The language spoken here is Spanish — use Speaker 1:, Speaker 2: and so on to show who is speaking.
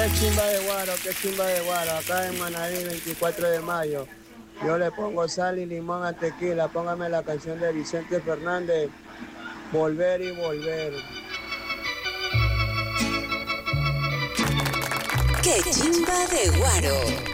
Speaker 1: qué chimba de guaro, acá en Manaví, 24 de mayo. Yo le pongo sal y limón al tequila, póngame la canción de Vicente Fernández, Volver y Volver.
Speaker 2: ¡Qué chimba de guaro!